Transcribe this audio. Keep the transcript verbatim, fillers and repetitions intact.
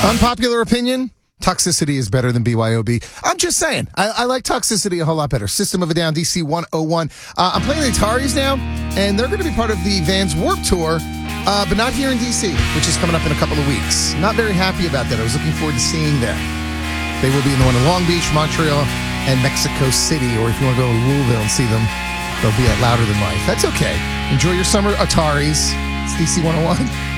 Unpopular opinion, toxicity is better than B Y O B. I'm just saying. I, I like toxicity a whole lot better. System of a Down, D C one oh one. Uh, I'm playing the Ataris now, and they're going to be part of the Vans Warped Tour, uh, but not here in D C, which is coming up in a couple of weeks. Not very happy about that. I was looking forward to seeing them. They will be in the one in Long Beach, Montreal, and Mexico City, or if you want to go to Louisville and see them, they'll be at Louder Than Life. That's okay. Enjoy your summer, Ataris. It's D C one oh one.